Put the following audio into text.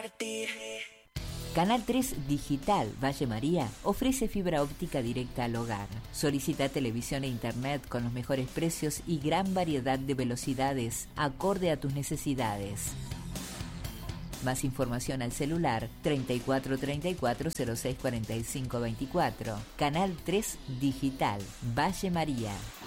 ti. Canal 3 Digital Valle María ofrece fibra óptica directa al hogar. Solicita televisión e internet con los mejores precios y gran variedad de velocidades acorde a tus necesidades. Más información al celular 34 34 06 45 24. Canal 3 Digital Valle María.